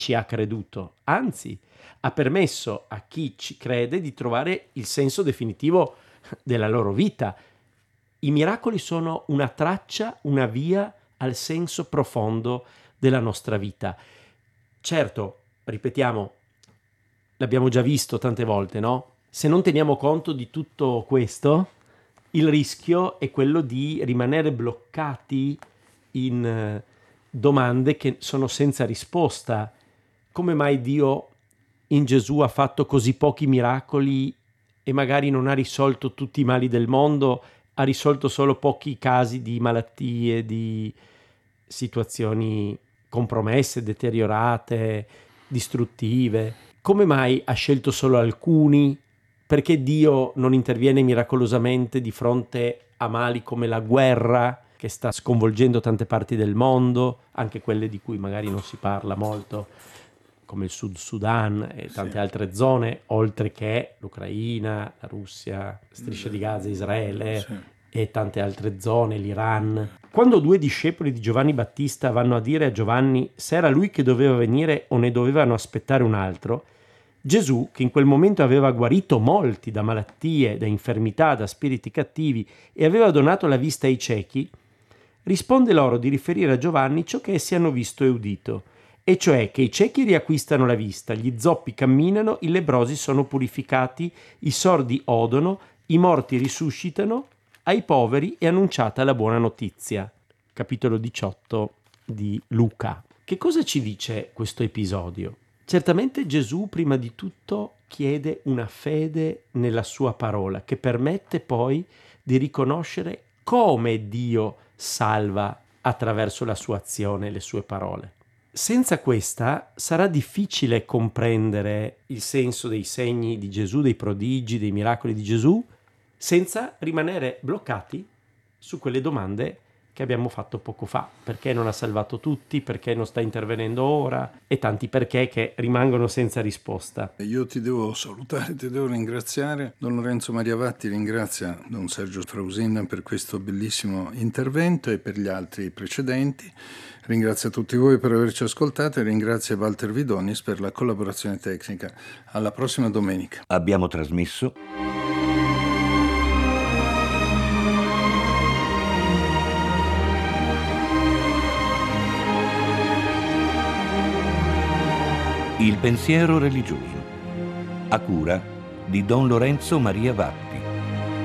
ci ha creduto, anzi ha permesso a chi ci crede di trovare il senso definitivo della loro vita. I miracoli sono una traccia, una via al senso profondo della nostra vita. Certo, ripetiamo, l'abbiamo già visto tante volte, no? Se non teniamo conto di tutto questo, il rischio è quello di rimanere bloccati in domande che sono senza risposta. Come mai Dio in Gesù ha fatto così pochi miracoli e magari non ha risolto tutti i mali del mondo, ha risolto solo pochi casi di malattie, di situazioni compromesse, deteriorate, distruttive? Come mai ha scelto solo alcuni? Perché Dio non interviene miracolosamente di fronte a mali come la guerra che sta sconvolgendo tante parti del mondo, anche quelle di cui magari non si parla molto, come il Sud Sudan e tante altre zone, oltre che l'Ucraina, la Russia, Striscia di Gaza, Israele e tante altre zone, l'Iran. Quando due discepoli di Giovanni Battista vanno a dire a Giovanni se era lui che doveva venire o ne dovevano aspettare un altro, Gesù, che in quel momento aveva guarito molti da malattie, da infermità, da spiriti cattivi e aveva donato la vista ai ciechi, risponde loro di riferire a Giovanni ciò che essi hanno visto e udito, e cioè che i ciechi riacquistano la vista, gli zoppi camminano, i lebbrosi sono purificati, i sordi odono, i morti risuscitano, ai poveri è annunciata la buona notizia. Capitolo 18 di Luca. Che cosa ci dice questo episodio? Certamente Gesù prima di tutto chiede una fede nella sua parola che permette poi di riconoscere come Dio salva attraverso la sua azione e le sue parole. Senza questa sarà difficile comprendere il senso dei segni di Gesù, dei prodigi, dei miracoli di Gesù, senza rimanere bloccati su quelle domande che abbiamo fatto poco fa. Perché non ha salvato tutti? Perché non sta intervenendo ora? E tanti perché che rimangono senza risposta. Io ti devo salutare, ti devo ringraziare. Don Lorenzo Mariavatti ringrazia Don Sergio Strausin per questo bellissimo intervento e per gli altri precedenti. Ringrazio tutti voi per averci ascoltato e ringrazio Walter Vidonis per la collaborazione tecnica. Alla prossima domenica. Abbiamo trasmesso Il pensiero religioso, a cura di Don Lorenzo Maria Vatti.